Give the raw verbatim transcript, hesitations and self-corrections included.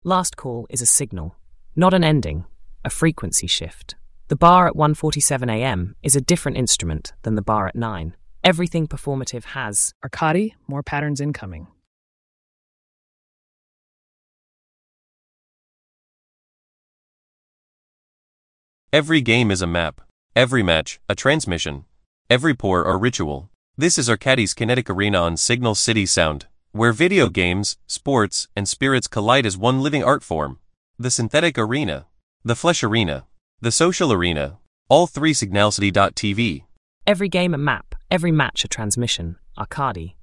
Last call is a signal, not an ending, a frequency shift. The bar at one forty-seven a m is a different instrument than the bar at nine. Everything performative has Arcadi, more patterns incoming. Every game is a map. Every match, a transmission. Every pour or ritual. This is Arcadi's Kinetic Arena on Signal City Sound, where video games, sports, and spirits collide as one living art form. The synthetic arena, the flesh arena, the social arena, all three signalcity dot t v. every game a map, every match a transmission. Arcadi.